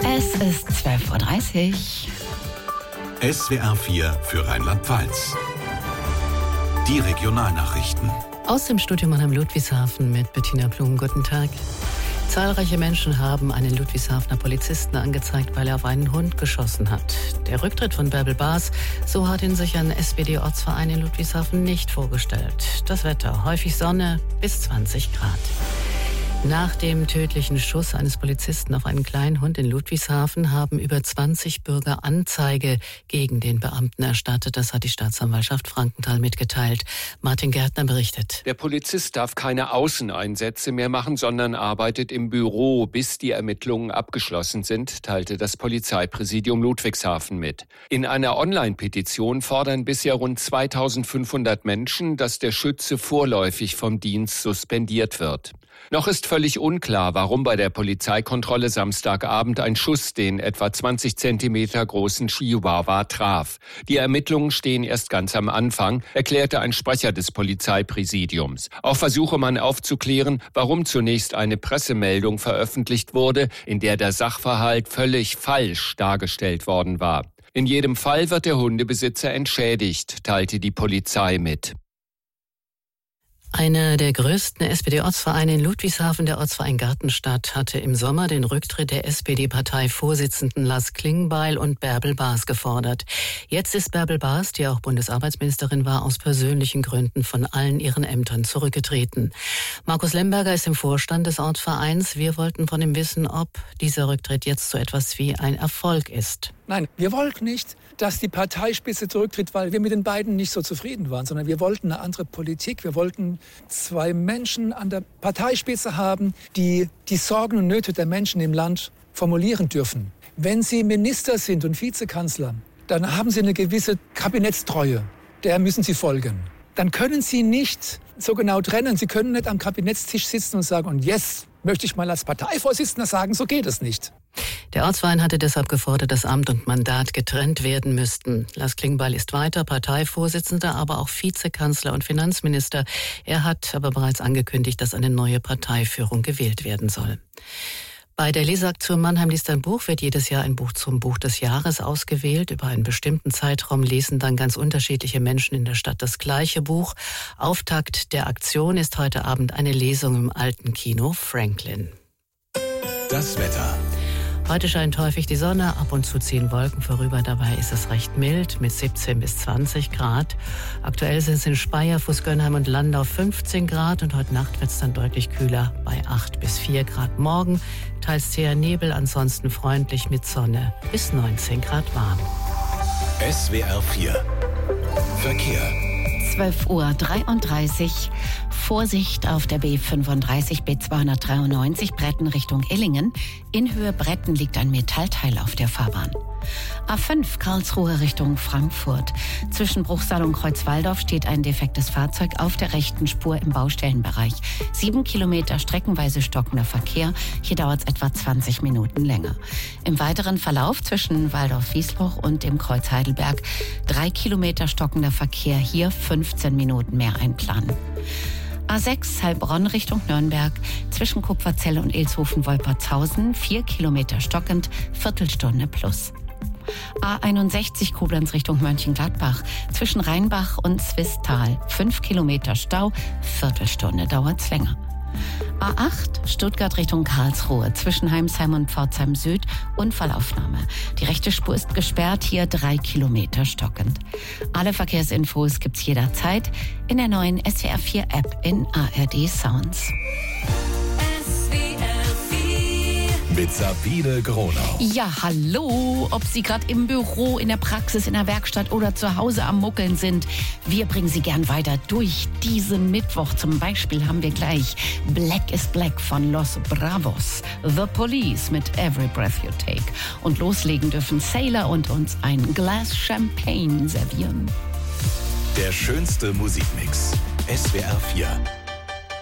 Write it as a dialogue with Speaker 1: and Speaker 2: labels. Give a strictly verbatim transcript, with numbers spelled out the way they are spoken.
Speaker 1: Es ist zwölf Uhr dreißig.
Speaker 2: S W R vier für Rheinland-Pfalz. Die Regionalnachrichten.
Speaker 3: Aus dem Studio Mannheim Ludwigshafen mit Bettina Blum. Guten Tag. Zahlreiche Menschen haben einen Ludwigshafener Polizisten angezeigt, weil er auf einen Hund geschossen hat. Der Rücktritt von Bärbel Baas, so hat ihn sich ein S P D-Ortsverein in Ludwigshafen nicht vorgestellt. Das Wetter, häufig Sonne bis zwanzig Grad. Nach dem tödlichen Schuss eines Polizisten auf einen kleinen Hund in Ludwigshafen haben über zwanzig Bürger Anzeige gegen den Beamten erstattet. Das hat die Staatsanwaltschaft Frankenthal mitgeteilt. Martin Gärtner berichtet.
Speaker 4: Der Polizist darf keine Außeneinsätze mehr machen, sondern arbeitet im Büro, bis die Ermittlungen abgeschlossen sind, teilte das Polizeipräsidium Ludwigshafen mit. In einer Online-Petition fordern bisher rund zweitausendfünfhundert Menschen, dass der Schütze vorläufig vom Dienst suspendiert wird. Noch ist völlig unklar, warum bei der Polizeikontrolle Samstagabend ein Schuss den etwa zwanzig Zentimeter großen Chihuahua traf. Die Ermittlungen stehen erst ganz am Anfang, erklärte ein Sprecher des Polizeipräsidiums. Auch versuche man aufzuklären, warum zunächst eine Pressemeldung veröffentlicht wurde, in der der Sachverhalt völlig falsch dargestellt worden war. In jedem Fall wird der Hundebesitzer entschädigt, teilte die Polizei mit.
Speaker 3: Einer der größten S P D-Ortsvereine in Ludwigshafen, der Ortsverein Gartenstadt, hatte im Sommer den Rücktritt der S P D-Parteivorsitzenden Lars Klingbeil und Bärbel Baas gefordert. Jetzt ist Bärbel Baas, die auch Bundesarbeitsministerin war, aus persönlichen Gründen von allen ihren Ämtern zurückgetreten. Markus Lemberger ist im Vorstand des Ortsvereins. Wir wollten von ihm wissen, ob dieser Rücktritt jetzt so etwas wie ein Erfolg ist.
Speaker 5: Nein, wir wollten nicht, dass die Parteispitze zurücktritt, weil wir mit den beiden nicht so zufrieden waren, sondern wir wollten eine andere Politik. Wir wollten zwei Menschen an der Parteispitze haben, die die Sorgen und Nöte der Menschen im Land formulieren dürfen. Wenn Sie Minister sind und Vizekanzler, dann haben Sie eine gewisse Kabinettstreue. Der müssen Sie folgen. Dann können Sie nicht so genau trennen. Sie können nicht am Kabinettstisch sitzen und sagen, und jetzt möchte ich mal als Parteivorsitzender sagen, so geht es nicht.
Speaker 3: Der Ortsverein hatte deshalb gefordert, dass Amt und Mandat getrennt werden müssten. Lars Klingbeil ist weiter Parteivorsitzender, aber auch Vizekanzler und Finanzminister. Er hat aber bereits angekündigt, dass eine neue Parteiführung gewählt werden soll. Bei der Leseaktion Mannheim liest ein Buch wird jedes Jahr ein Buch zum Buch des Jahres ausgewählt. Über einen bestimmten Zeitraum lesen dann ganz unterschiedliche Menschen in der Stadt das gleiche Buch. Auftakt der Aktion ist heute Abend eine Lesung im Alten Kino Franklin.
Speaker 2: Das Wetter.
Speaker 3: Heute scheint häufig die Sonne, ab und zu ziehen Wolken vorüber. Dabei ist es recht mild mit siebzehn bis zwanzig Grad. Aktuell sind es in Speyer, Fußgönnheim und Landau fünfzehn Grad und heute Nacht wird es dann deutlich kühler bei acht bis vier Grad. Morgen teils zäher Nebel, ansonsten freundlich mit Sonne bis neunzehn Grad warm.
Speaker 2: S W R vier Verkehr.
Speaker 1: zwölf Uhr dreiunddreißig. Vorsicht auf der B fünfunddreißig, B zweihundertdreiundneunzig Bretten Richtung Illingen. In Höhe Bretten liegt ein Metallteil auf der Fahrbahn. A fünf Karlsruhe Richtung Frankfurt. Zwischen Bruchsal und Kreuzwaldorf steht ein defektes Fahrzeug auf der rechten Spur im Baustellenbereich. Sieben Kilometer streckenweise stockender Verkehr. Hier dauert es etwa zwanzig Minuten länger. Im weiteren Verlauf zwischen Waldorf-Wiesloch und dem Kreuz Heidelberg drei Kilometer stockender Verkehr. Hier fünfzehn Minuten mehr einplanen. A sechs Heilbronn Richtung Nürnberg, zwischen Kupferzelle und Ilshofen-Wolpertshausen, vier Kilometer stockend, Viertelstunde plus. A einundsechzig Koblenz Richtung Mönchengladbach, zwischen Rheinbach und Zwistal, fünf Kilometer Stau, Viertelstunde dauert's länger. A acht Stuttgart Richtung Karlsruhe, zwischen Heimsheim und Pforzheim Süd, Unfallaufnahme. Die rechte Spur ist gesperrt, hier drei Kilometer stockend. Alle Verkehrsinfos gibt's jederzeit in der neuen S W R vier App in A R D Sounds.
Speaker 2: Mit Sabine Gronau.
Speaker 1: Ja, hallo, ob Sie gerade im Büro, in der Praxis, in der Werkstatt oder zu Hause am Muckeln sind. Wir bringen Sie gern weiter durch diesen Mittwoch. Zum Beispiel haben wir gleich Black is Black von Los Bravos, The Police mit Every Breath You Take. Und loslegen dürfen Sailor und uns ein Glas Champagne servieren.
Speaker 2: Der schönste Musikmix. S W R vier.